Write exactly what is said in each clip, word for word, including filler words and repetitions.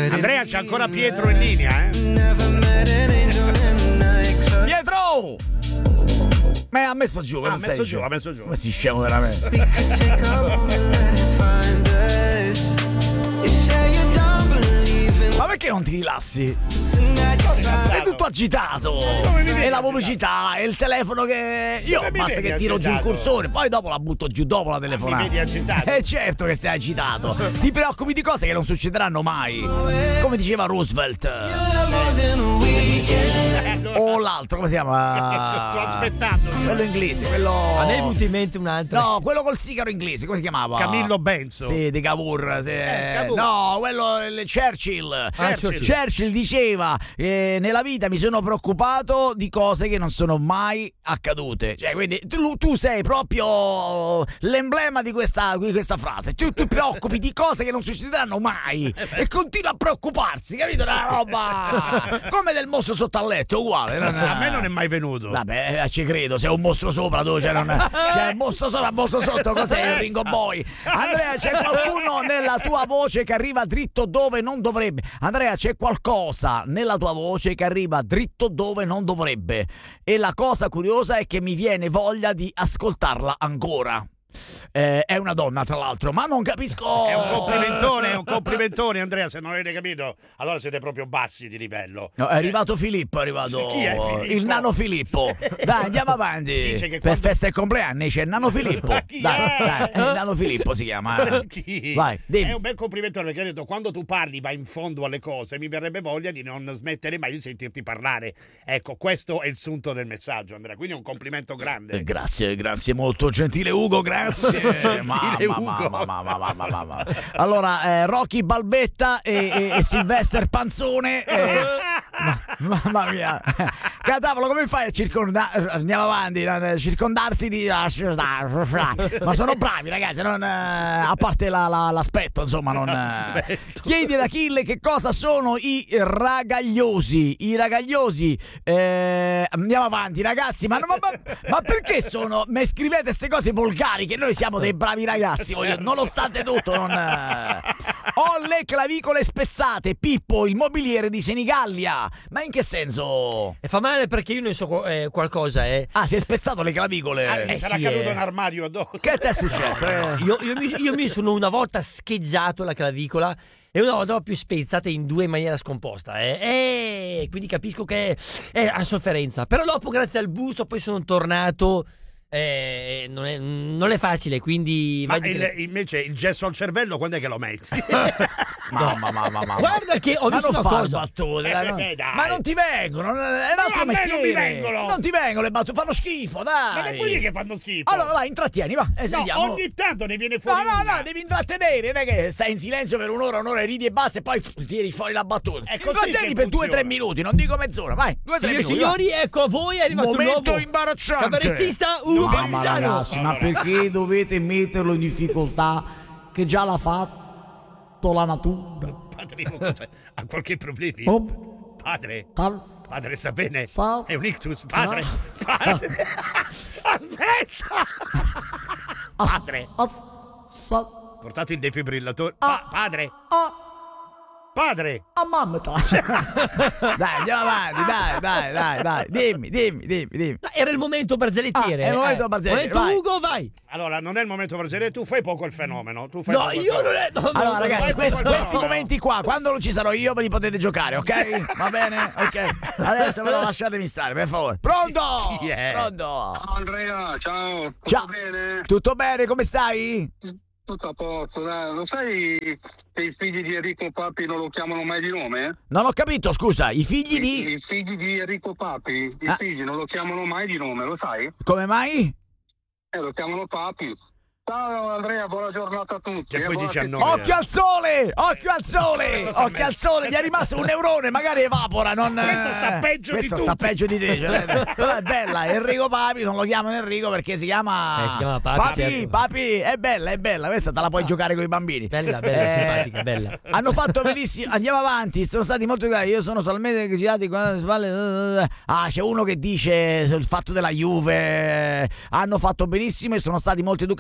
Andrea, c'è ancora Pietro in linea, eh? Pietro! Ma ha messo giù, ha messo giù, ha messo giù. Ma si scemo veramente. Ma perché non ti rilassi? Sei tutto agitato. E la pubblicità, e il telefono che. Io basta che tiro giù il cursore, poi dopo la butto giù dopo la telefonata. Mi vedi agitato? Eh certo che sei agitato. Ti preoccupi di cose che non succederanno mai. Come diceva Roosevelt. O l'altro, come si chiama? Sto aspettando. Quello inglese, quello. A me è venuto in mente un altro. No, quello col sigaro inglese, come si chiamava? Camillo Benso. Sì, di Cavour. Sì. Eh, Cavour. No, quello il Churchill. Ah, Churchill. Churchill. Churchill diceva: eh, nella vita mi sono preoccupato di cose che non sono mai accadute. Cioè, quindi tu, tu sei proprio l'emblema di questa, di questa frase. Tu ti preoccupi di cose che non succederanno mai e continui a preoccuparsi, capito? Una roba come del mostro sotto al letto, uguale. Non... A me non è mai venuto. Vabbè, ci credo, sei un mostro sopra tu, cioè non c'è un mostro sopra, un mostro sotto, cos'è il Ringo Boy? Andrea, c'è qualcuno nella tua voce che arriva dritto dove non dovrebbe. Andrea, c'è qualcosa nella tua voce che arriva dritto dove non dovrebbe. E la cosa curiosa è che mi viene voglia di ascoltarla ancora. Eh, è una donna, tra l'altro, ma non capisco. È un complimentone, è un complimentone, Andrea. Se non avete capito, allora siete proprio bassi di livello. No, è arrivato Filippo, è arrivato Chi è Filippo? il nano Filippo. Dai, andiamo avanti. Dice che Per quando- festa e compleanni c'è il nano Filippo. Ma chi Dai, è? dai, è il nano Filippo si chiama. Chi? Vai, dimmi. È un bel complimentone perché ha detto quando tu parli vai in fondo alle cose, mi verrebbe voglia di non smettere mai di sentirti parlare. Ecco, questo è il sunto del messaggio, Andrea, quindi un complimento grande. Eh, Grazie, grazie molto, gentile Ugo, grazie. Mamma, Ugo. mamma, mamma, mamma, mamma. Allora, eh, Rocky Balbetta e, e, e Sylvester Panzone. eh, ma- mamma mia, Catavolo, come fai a circondare? Andiamo avanti, a circondarti di. Ma sono bravi, ragazzi. Non, eh, a parte la- la- l'aspetto, insomma, non. eh. L'aspetto. Chiedi ad Achille che cosa sono i ragagliosi. I ragagliosi. eh, andiamo avanti, ragazzi. Ma, ma, ma, ma perché sono. Mi scrivete queste cose volgari? Che noi siamo dei bravi ragazzi, voglio- nonostante tutto. Non, eh. Ho le clavicole spezzate. Pippo, il mobiliere di Senigallia. Ma in che senso? E fa male perché io ne so qu- eh, qualcosa, eh. Ah, si è spezzato le clavicole. Ah, eh, sarà sì, caduto eh. un armadio addosso. Che ti è successo? eh? Io, io mi, io mi sono una volta scheggiato la clavicola e una volta proprio spezzata in due in maniera scomposta. Eh. E quindi capisco che è a sofferenza. Però dopo, grazie al busto, poi sono tornato. Eh, non, è, non è facile, quindi. Ma vai di- il- invece il gesso al cervello quando è che lo metti? Mamma, mamma, mamma. Guarda che ho Ma visto non una fa cosa. battute, Eh, dai, no. beh, dai. Ma non ti vengono, non- è un altro a me non mi mestiere. vengono. Non ti vengono le battute, fanno schifo, dai. Ma non vuol dire che fanno schifo. Allora vai, intrattieni, va, e no, sentiamo. ogni tanto ne viene No, fuori no, una. no, devi intrattenere, non è che stai in silenzio per un'ora, un'ora e ridi e basta e poi pff, tiri fuori la battuta. È così Intrattieni che per due o tre funziona. minuti, non dico mezz'ora, vai, due o tre Signore e minuti. va. signori, ecco a voi è arrivato Momento il nuovo imbarazzante. cabarettista Ugo Mamma Belligiano. ragazzi, ma perché dovete metterlo in difficoltà che già l'ha fatto la natura? Padrino, cos'è? Ha qualche problema? Oh, Padre? tal- Padre sta bene? Sa- È un ictus, padre? No. Padre? Aspetta! Padre? as- sa- Portate il defibrillatore. Pa- padre? ah, Padre? a mamma ta. Dai, andiamo avanti, dai, dai, dai, dai. Dimmi, dimmi, dimmi, dimmi. No, era il momento barzellettiere. Ah, è il momento eh. barzellettiere, Momento vai. Ugo, vai. Allora, non è il momento per dire, tu fai poco il fenomeno. Tu fai No, poco il io non fenomeno. è. No, no, Allora, no, ragazzi, vai, questi, vai, vai, questi vai. momenti qua, quando non ci sarò io, ve li potete giocare, ok? Va bene? Ok. Adesso però lasciatemi stare, per favore. Pronto? Chi è? Pronto? Ciao Andrea, ciao, tutto Ciao. bene? Tutto bene? Come stai? Tutto a posto, dai. Lo sai che i figli di Enrico Papi non lo chiamano mai di nome? Non ho capito, scusa, i figli I, di... i figli di Enrico Papi, i Ah. figli non lo chiamano mai di nome, lo sai? Come mai? Eh, lo chiamano Papi. Ciao Andrea, buona giornata a tutti. E eh, poi buona diciannove. settimana. Occhio al sole! Occhio al sole! Questo sta Occhio al me- sole! Gli è rimasto un neurone, magari evapora, non... Questo sta peggio di Questo sta tutti. peggio di te. Cioè, però è bella, Enrico Papi, non lo chiamano Enrico perché si chiama... Eh, si chiama Papi, Papi, certo. Papi, è bella, è bella, questa te la puoi giocare con i bambini. Bella, bella, Eh, simpatica, bella. Hanno fatto benissimo, andiamo avanti, sono stati molto educati, io sono solamente girati con le spalle. Ah, c'è uno che dice sul fatto della Juve, hanno fatto benissimo e sono stati molto educati, sono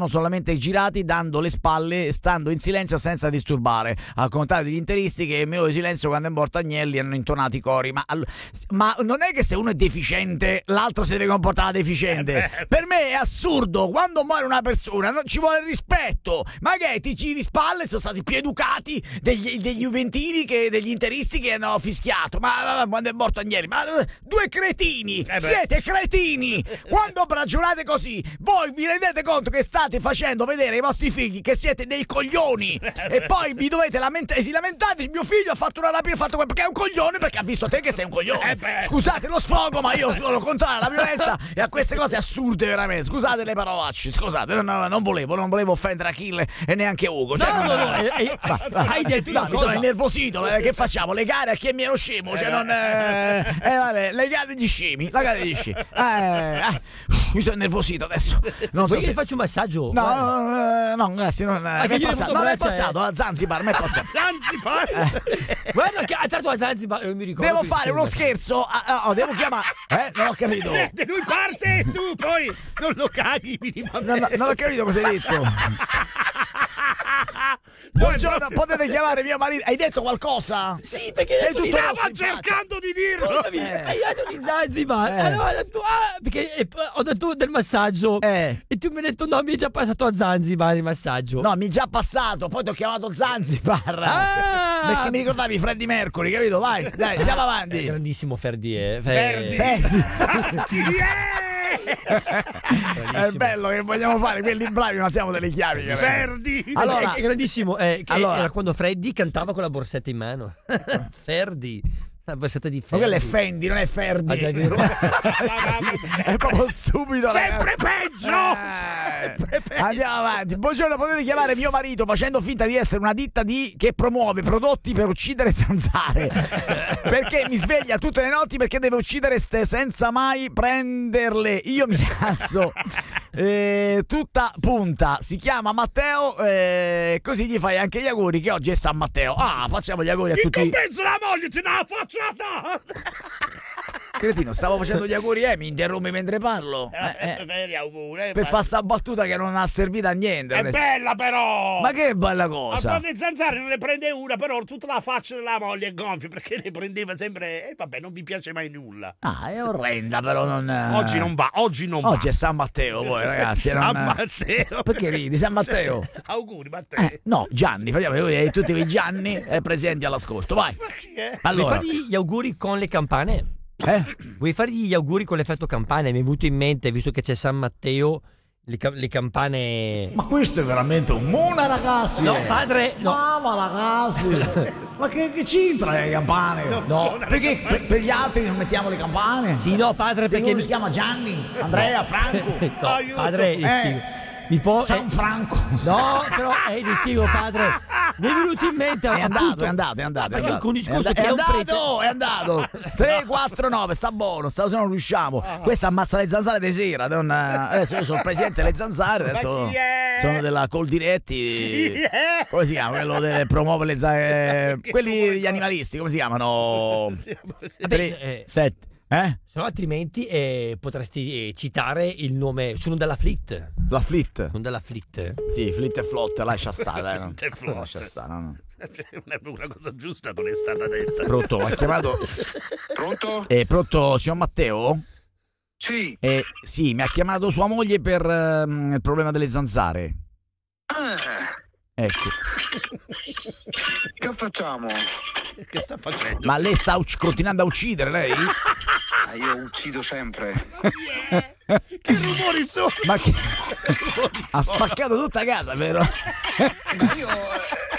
sono solamente girati dando le spalle, stando in silenzio senza disturbare, al contrario degli interisti che in minuto di silenzio quando è morto Agnelli hanno intonato i cori. Ma, ma non è che se uno è deficiente l'altro si deve comportare da deficiente. Eh per me è assurdo, quando muore una persona non ci vuole rispetto, ma che ti giri di spalle, sono stati più educati degli, degli juventini che degli interisti che hanno fischiato. Ma, ma quando è morto Agnelli, ma due cretini, eh siete cretini. Quando ragionate così voi vi rendete conto che state facendo vedere ai vostri figli che siete dei coglioni e poi vi dovete lamentare, si lamentate, mio figlio ha fatto una rapina, ha fatto perché è un coglione, perché ha visto te che sei un coglione. Eh scusate lo sfogo, ma io sono contrario alla violenza e a queste cose assurde veramente. Scusate le parolacce, scusate, non, non volevo, non volevo offendere Achille e neanche Ugo. Cioè, no, no, no, no, eh, eh, hai detto no, una mi cosa. sono innervosito, eh, che facciamo? Legare a chi è meno scemo, cioè non eh, eh vabbè, legate gli scemi, legate gli scemi. Eh, eh, mi sono innervosito adesso. Non so Vuoi se che faccio un massaggio? No, no, no, grazie, non, Ah, è passato, non è braccia, passato, a Zanzibar, non è passato. Zanzibar? Eh. Guarda che ha tratto a Zanzibar, non mi ricordo. Devo che fare diceva. uno scherzo, ah, ah, oh, devo chiamare. Eh, non ho capito. Eh, lui parte e tu poi non lo caghi minimamente. Non, non ho capito cosa hai detto. Buongiorno, potete chiamare mio marito. Hai detto qualcosa? Sì, perché Sei hai detto di tutto Stava rosso in faccia. cercando di dirlo. Scusami, Eh. hai detto di Zanzibar. Eh. Allora, ho detto, ah, perché eh, ho detto del massaggio. Eh. E tu mi hai detto no, mi è già passato a Zanzibar il massaggio. No, mi è già passato, poi ti ho chiamato Zanzibar. Ah! Perché mi ricordavi Freddie Mercury, capito? Vai, dai, andiamo È avanti. grandissimo Ferdi, eh. Ferdi. Ferdi. Yeah! È bello che vogliamo fare quelli bravi, ma siamo delle chiavi. ragazzi. Verdi. Allora- è, è grandissimo. Eh, che Allora- era quando Freddy cantava con la borsetta in mano. Ferdi. La borsetta di Ma Ferdi. quello è Fendi, non è Ferdi. Ah, già, è vero. È proprio stupido. Sempre ragazzi. peggio! Eh, Sempre peggio! Andiamo avanti. Buongiorno, potete chiamare mio marito facendo finta di essere una ditta di che promuove prodotti per uccidere zanzare. Perché mi sveglia tutte le notti perché deve uccidere ste senza mai prenderle. Io mi alzo eh, tutta punta. Si chiama Matteo, eh, così gli fai anche gli auguri che oggi è San Matteo. Ah, facciamo gli auguri a In tutti. compenso la moglie ti dà la facciata! Cretino, stavo facendo gli auguri, eh, mi interrompi mentre parlo. Eh, eh. Veri auguri. Per fare sta battuta che non ha servito a niente. È bella però! Ma che bella A cosa! quando le zanzare non ne prende una, però tutta la faccia della moglie è gonfia perché le prendeva sempre. E vabbè, non mi piace mai nulla. Ah, è orrenda, però non. Oggi non va, oggi non Oggi va. è San Matteo, poi, ragazzi. San non- Matteo. Perché ridi? San Matteo? Auguri, Matteo. Eh, no, Gianni, facciamo vedere tutti i Gianni eh, presenti all'ascolto, vai. Ma chi è? Vuoi Allora, fargli gli auguri con le campane? eh? Vuoi fargli gli auguri con l'effetto campane? Mi è venuto in mente, visto che c'è San Matteo, le, ca- le campane. Ma questo è veramente un mona, ragazzi. No, eh. padre, no. Mamma, ragazzi. Ma che, che c'entra le campane? Non No, suona le perché campane. per, per gli altri non mettiamo le campane? Sì, no, padre, Se perché. uno si chiama Gianni, Andrea, Franco, No, Aiuto. padre, gli Eh. spiego. Mi può. San eh, Franco. No, però, eh, ti spiego, padre. Mi è venuto in mente. È andato, appunto- è andato, è andato. è Perché andato. un discorso è che è un andato, è andato. tre quattro nove, sta buono, sta, se non riusciamo. Questa ammazza le zanzare di sera. non- adesso io sono il presidente delle zanzare, adesso Ma chi è? sono della Coldiretti. Chi è? Come si chiama? Quello delle promuove le zanzare. Quelli gli animalisti, come si chiamano? tre, eh. sette. Eh? Se no, altrimenti eh, potresti eh, citare il nome. Sono della Flit. La Flit. Sono della Flit. Sì, Flit e Flott, lascia stare, dai. no. Flit e Flott. Lascia stare, no, no. Una, una cosa giusta non è stata detta. Pronto, ha chiamato. Pronto? Eh, pronto, signor Matteo? Sì. Eh, sì, mi ha chiamato sua moglie per ehm, il problema delle zanzare. Ah, Ecco. che facciamo? Che sta facendo? Ma lei sta ucc- continuando a uccidere, lei? Ah, io uccido sempre. Che rumori sono? Ma che... ha spaccato tutta casa, vero? Ma io